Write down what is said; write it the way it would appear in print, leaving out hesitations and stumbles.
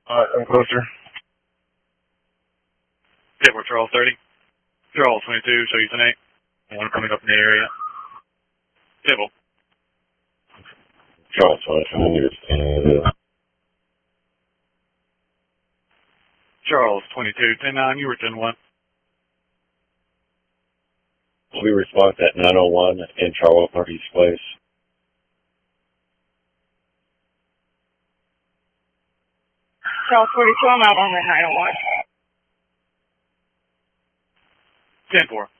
I'm closer. Yeah, we're Charles 30. Charles 22, show you 10-8. One coming up in the area. Civil. Charles 22. Charles 22, 10-9, you were 10-1. We response at 901 in Charles 30's place. Charles 42, I'm out on the 901. 10-4.